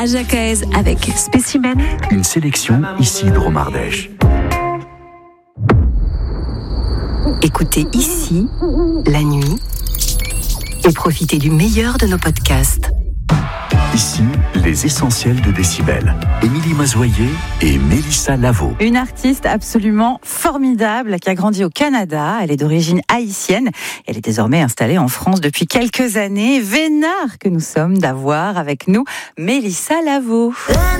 À Jacaise avec Spécimen. Une sélection ici de Romardèche. Écoutez ici, la nuit, et profitez du meilleur de nos podcasts. Ici, les essentiels de Décibel. Émilie Mazoyer et Mélissa Lavo. Une artiste absolument formidable qui a grandi au Canada. Elle est d'origine haïtienne. Elle est désormais installée en France depuis quelques années. Vénard que nous sommes d'avoir avec nous Mélissa Lavo.